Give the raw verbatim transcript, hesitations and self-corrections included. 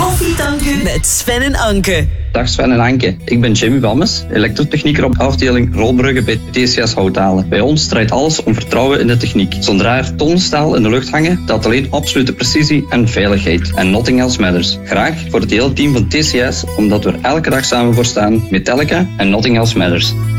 Koffie tanken met Sven en Anke. Dag Sven en Anke, ik ben Jimmy Wammes, elektrotechnieker op afdeling Rolbrugge bij T C S Houthalen. Bij ons draait alles om vertrouwen in de techniek. Zodra er tonnenstaal in de lucht hangen, telt alleen absolute precisie en veiligheid. En nothing else matters. Graag voor het hele team van T C S, omdat we er elke dag samen voor staan. Metallica en nothing else matters.